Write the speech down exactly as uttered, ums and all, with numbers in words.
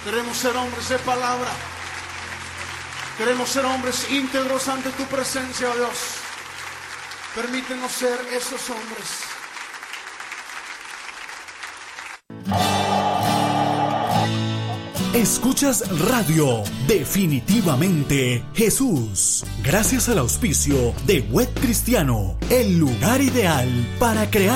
Queremos ser hombres de palabra. Queremos ser hombres íntegros ante tu presencia, oh Dios. Permítenos ser esos hombres. Escuchas Radio Definitivamente Jesús. Gracias al auspicio de Web Cristiano, el lugar ideal para crear